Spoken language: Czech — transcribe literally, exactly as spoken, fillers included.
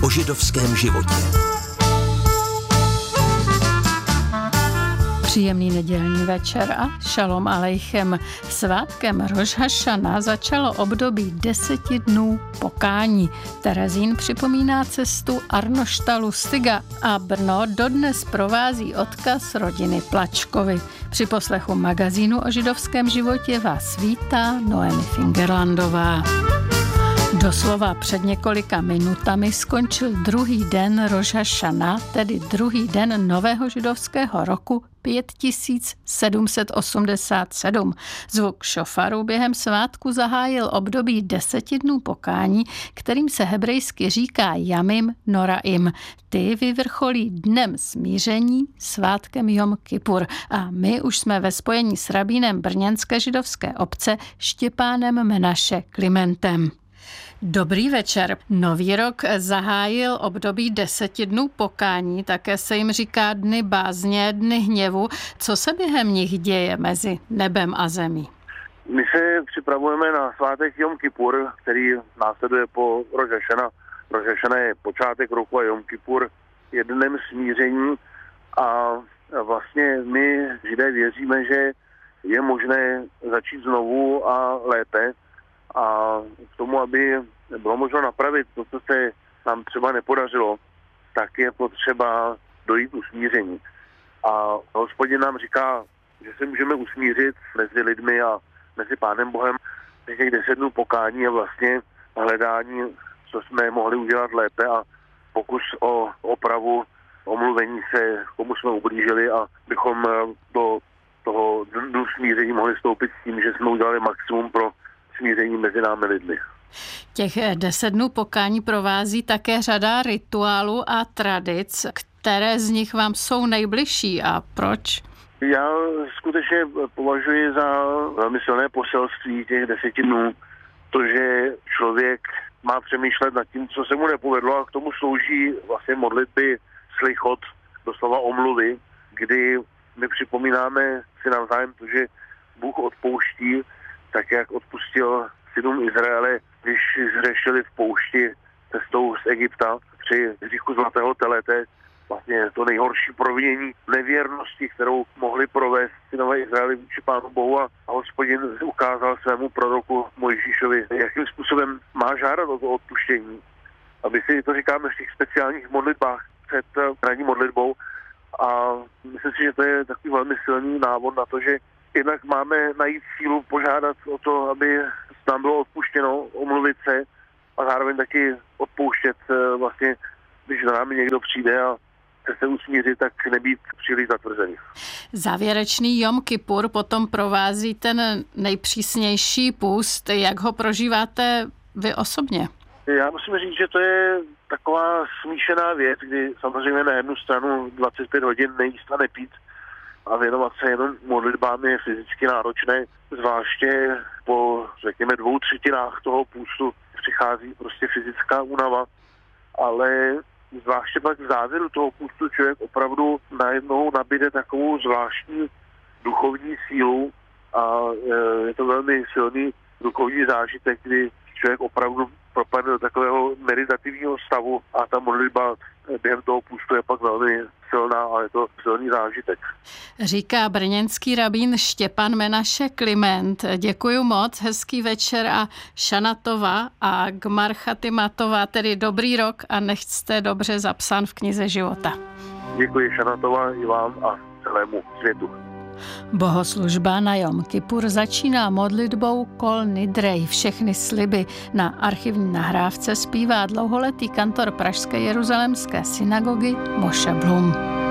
o židovském životě. Příjemný nedělní večer a šalom alejchem. Svátkem Roš hašana začalo období deseti dnů pokání. Terezín připomíná cestu Arnošta Lustiga a Brno dodnes provází odkaz rodiny Plačkovy. Při poslechu magazínu o židovském životě vás vítá Noemi Fingerlandová. Doslova před několika minutami skončil druhý den Roš hašana, tedy druhý den nového židovského roku pět tisíc sedm set osmdesát sedm. Zvuk šofaru během svátku zahájil období deseti dnů pokání, kterým se hebrejsky říká Jamim Noraim. Ty vyvrcholí dnem smíření, svátkem Jom Kipur. A my už jsme ve spojení s rabínem brněnské židovské obce Štěpánem Menaše Klimentem. Dobrý večer. Nový rok zahájil období deseti dnů pokání, také se jim říká dny bázně, dny hněvu. Co se během nich děje mezi nebem a zemí? My se připravujeme na svátek Jom Kipur, který následuje po Roš hašana. Roš hašana je počátek roku a Jom Kipur je dnem smíření a vlastně my Židé věříme, že je možné začít znovu a lépe. A k tomu, aby bylo možno napravit to, co se nám třeba nepodařilo, tak je potřeba dojít usmíření. A Hospodin nám říká, že se můžeme usmířit mezi lidmi a mezi Pánem Bohem. Těch deset dnů pokání je vlastně hledání, co jsme mohli udělat lépe a pokus o opravu, omluvení se, komu jsme ublížili a bychom do toho dnu smíření mohli stoupit s tím, že jsme udělali maximum pro smíření mezi námi lidmi. Těch deset dnů pokání provází také řada rituálů a tradic. Které z nich vám jsou nejbližší a proč? Já skutečně považuji za velmi silné poselství těch deseti dnů, to, že člověk má přemýšlet nad tím, co se mu nepovedlo a k tomu slouží vlastně modlitby slichot, doslova omluvy, kdy my připomínáme si navzájem to, že Bůh odpouští, tak jak odpustil synům Izraele, když zřešili v poušti cestou z Egypta při hříchu zlatého telete, vlastně to nejhorší provinění nevěrnosti, kterou mohli provést synové Izraeli vůči Pánu Bohu a Hospodin ukázal svému proroku Mojžíšovi, jakým způsobem má žádat o to odpuštění. A my si to říkáme v těch speciálních modlitbách před ranní modlitbou a myslím si, že to je takový velmi silný návod na to, že jednak máme najít sílu požádat o to, aby nám bylo odpuštěno, omluvit se a zároveň taky odpouštět vlastně, když za námi někdo přijde a chce se usmířit, tak nebýt příliš zatvrzený. Závěrečný Jom Kipur potom provází ten nejpřísnější půst. Jak ho prožíváte vy osobně? Já musím říct, že to je taková smíšená věc, kdy samozřejmě na jednu stranu dvacet pět hodin nejíst a nepít a věnovat se jenom modlitbám je fyzicky náročné, zvláště po, řekněme, dvou třetinách toho půstu přichází prostě fyzická únava, ale zvláště pak v závěru toho půstu člověk opravdu najednou nabíde takovou zvláštní duchovní sílu a je to velmi silný duchovní zážitek, kdy člověk opravdu propadne do takového meditativního stavu a ta modlitba během toho půstu je pak velmi silná a je to silný zážitek. Říká brněnský rabín Štěpán Menaše Kliment. Děkuju moc, hezký večer a šanatova a gmar chatimátova, tedy dobrý rok a nechť jste dobře zapsán v knize života. Děkuji šanatova i vám a celému světu. Bohoslužba na Jom Kipur začíná modlitbou Kol Nidrej, všechny sliby. Na archivní nahrávce zpívá dlouholetý kantor pražské jeruzalémské synagogy Moše Blum.